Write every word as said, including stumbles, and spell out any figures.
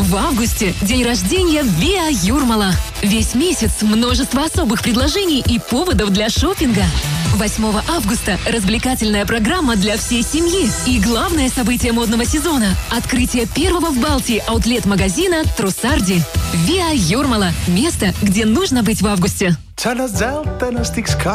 В августе день рождения Виа Юрмала. Весь месяц множество особых предложений и поводов для шопинга. восьмого августа развлекательная программа для всей семьи. И главное событие модного сезона – открытие первого в Балтии аутлет-магазина Трусарди. Виа Юрмала – место, где нужно быть в августе.